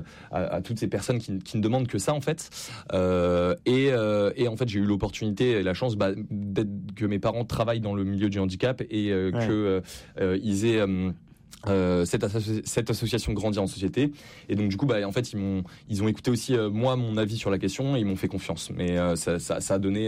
à toutes ces personnes qui ne demandent que ça en fait. Et en fait, j'ai eu l'opportunité et la chance que mes parents travaillent dans le milieu du handicap et que ils aient cette association Grandir en société. Et donc du coup, en fait, ils ont écouté aussi moi mon avis sur la question et ils m'ont fait confiance. Mais ça a donné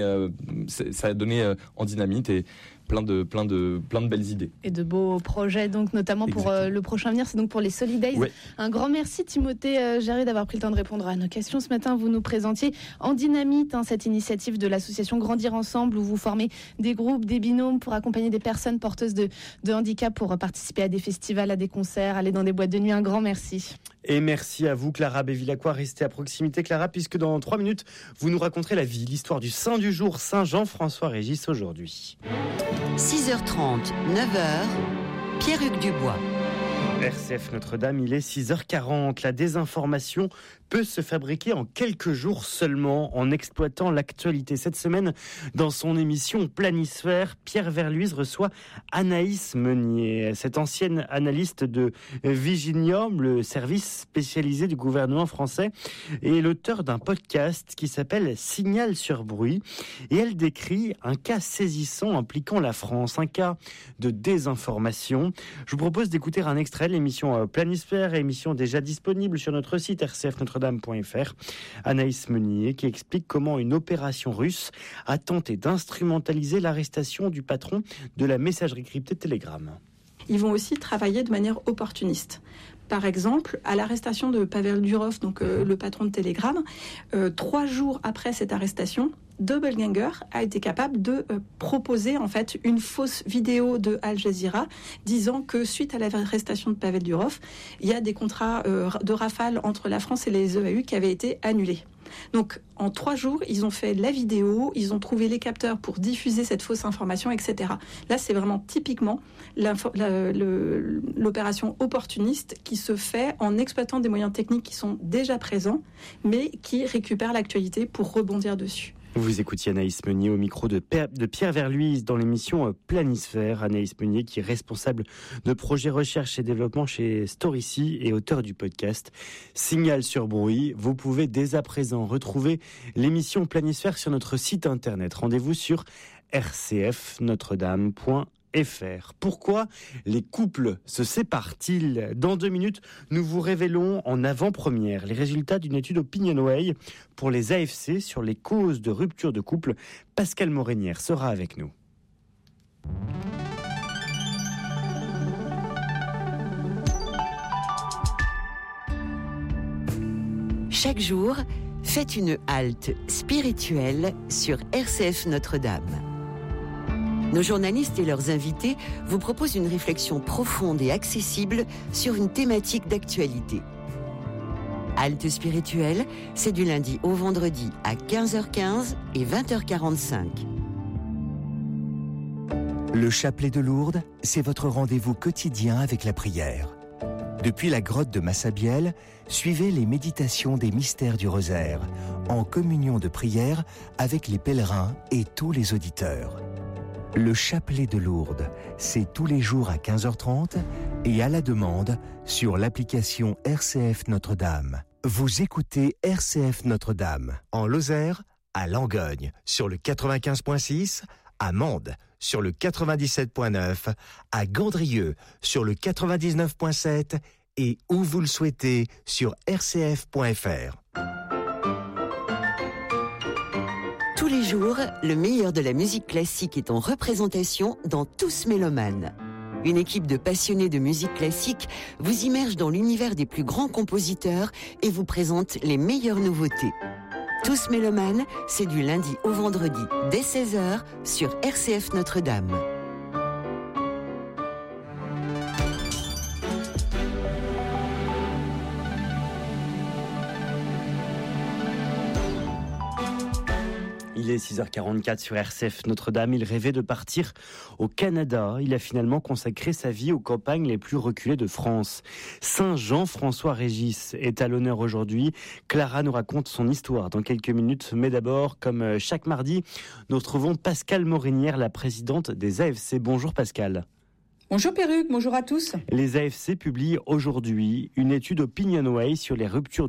en dynamite et plein de belles idées. Et de beaux projets, donc notamment pour le prochain avenir, c'est donc pour les Solidays. Ouais. Un grand merci Timothée Jarry d'avoir pris le temps de répondre à nos questions ce matin. Vous nous présentiez en dynamite cette initiative de l'association Grandir Ensemble où vous formez des groupes, des binômes pour accompagner des personnes porteuses de handicap pour participer à des festivals, à des concerts, aller dans des boîtes de nuit. Un grand merci. Et merci à vous Clara Bevilacqua, restez à proximité Clara, puisque dans 3 minutes, vous nous raconterez la vie, l'histoire du saint du jour, Saint Jean-François Régis aujourd'hui. 6h30, 9h, Pierre-Hugues Dubois. RCF Notre-Dame, il est 6h40. La désinformation peut se fabriquer en quelques jours seulement en exploitant l'actualité. Cette semaine, dans son émission Planisphère, Pierre Verluise reçoit Anaïs Meunier. Cette ancienne analyste de Viginium, le service spécialisé du gouvernement français, est l'auteur d'un podcast qui s'appelle Signal sur bruit. Et elle décrit un cas saisissant impliquant la France, un cas de désinformation. Je vous propose d'écouter un extrait de l'émission Planisphère, émission déjà disponible sur notre site rcfnotredame.fr. Anaïs Meunier qui explique comment une opération russe a tenté d'instrumentaliser l'arrestation du patron de la messagerie cryptée Telegram. Ils vont aussi travailler de manière opportuniste. Par exemple, à l'arrestation de Pavel Durov, donc le patron de Telegram, 3 jours après cette arrestation, Doppelganger a été capable de proposer en fait une fausse vidéo de Al Jazeera disant que suite à l'arrestation de Pavel Durov, il y a des contrats de Rafale entre la France et les EAU qui avaient été annulés. Donc, en 3 jours, ils ont fait la vidéo, ils ont trouvé les capteurs pour diffuser cette fausse information, etc. Là, c'est vraiment typiquement l'opération opportuniste qui se fait en exploitant des moyens techniques qui sont déjà présents, mais qui récupèrent l'actualité pour rebondir dessus. Vous écoutiez Anaïs Meunier au micro de Pierre Verluise dans l'émission Planisphère. Anaïs Meunier qui est responsable de projet recherche et développement chez Storycy et auteur du podcast Signal sur bruit. Vous pouvez dès à présent retrouver l'émission Planisphère sur notre site internet. Rendez-vous sur rcfnotredame.fr. Pourquoi les couples se séparent-ils ? Dans 2 minutes, nous vous révélons en avant-première les résultats d'une étude Opinionway pour les AFC sur les causes de rupture de couple. Pascal Morinière sera avec nous. Chaque jour, faites une halte spirituelle sur RCF Notre-Dame. Nos journalistes et leurs invités vous proposent une réflexion profonde et accessible sur une thématique d'actualité. Halte spirituelle, c'est du lundi au vendredi à 15h15 et 20h45. Le chapelet de Lourdes, c'est votre rendez-vous quotidien avec la prière. Depuis la grotte de Massabielle, suivez les méditations des mystères du rosaire, en communion de prière avec les pèlerins et tous les auditeurs. Le chapelet de Lourdes, c'est tous les jours à 15h30 et à la demande sur l'application RCF Notre-Dame. Vous écoutez RCF Notre-Dame en Lozère, à Langogne sur le 95.6, à Mende sur le 97.9, à Gandrieux sur le 99.7 et où vous le souhaitez sur rcf.fr. Tous les jours, le meilleur de la musique classique est en représentation dans Tous Mélomanes. Une équipe de passionnés de musique classique vous immerge dans l'univers des plus grands compositeurs et vous présente les meilleures nouveautés. Tous Mélomanes, c'est du lundi au vendredi dès 16h sur RCF Notre-Dame. Il est 6h44 sur RCF Notre-Dame. Il rêvait de partir au Canada. Il a finalement consacré sa vie aux campagnes les plus reculées de France. Saint Jean-François Régis est à l'honneur aujourd'hui. Clara nous raconte son histoire dans quelques minutes. Mais d'abord, comme chaque mardi, nous retrouvons Pascal Morinière, la présidente des AFC. Bonjour Pascal. Bonjour Pierre-Hugues, bonjour à tous. Les AFC publient aujourd'hui une étude Opinionway sur les ruptures